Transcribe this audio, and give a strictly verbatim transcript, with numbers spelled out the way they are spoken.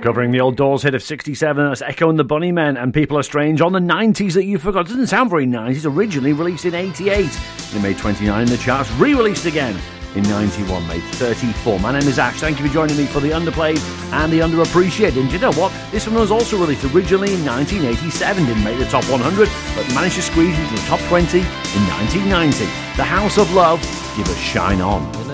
Covering the old Doors hit of sixty-seven, that's Echo and the Bunnymen and People Are Strange on the nineties that you forgot. It doesn't sound very nineties, originally released in eighty-eight. It made twenty-nine in the charts, re-released again in ninety-one, made thirty-four. My name is Ash, thank you for joining me for the underplayed and the underappreciated. And you know what? This one was also released originally in nineteen eighty-seven, didn't make the top one hundred, but managed to squeeze into the top twenty in nineteen ninety. The House of Love, Give Us Shine On.